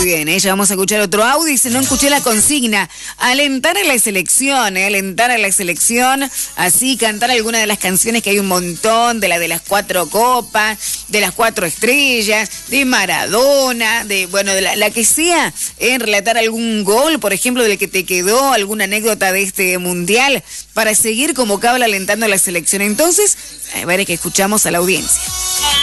Muy bien, ya vamos a escuchar otro audio. Dice, no escuché la consigna. Alentar a la selección, alentar a la selección. Así, cantar alguna de las canciones que hay un montón, de las 4 copas, de las 4 estrellas, de Maradona, de la que sea, relatar algún gol, por ejemplo, del que te quedó, alguna anécdota de este mundial, para seguir como cable alentando a la selección. Entonces, a ver, es que escuchamos a la audiencia.